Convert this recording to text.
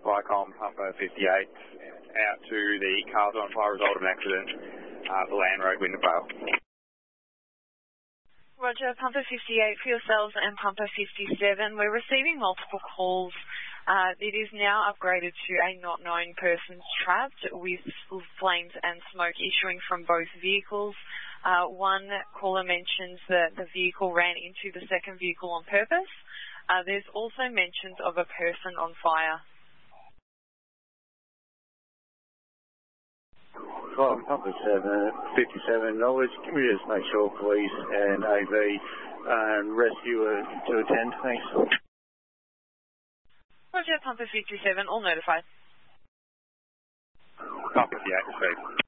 Viacom Pumper 58 out to the Carlton Fire result of an accident, the Land Road, Wintervale. Roger, Pumper 58 for yourselves and Pumper 57. We're receiving multiple calls. It is now upgraded to a not known persons trapped with flames and smoke issuing from both vehicles. One caller mentions that the vehicle ran into the second vehicle on purpose. There's also mentions of a person on fire. Oh, Pumper 57 Knowledge. Can we just make sure police and AV and rescue to attend? Thanks. Roger, Pumper 57, all notified. Pumper 58 received.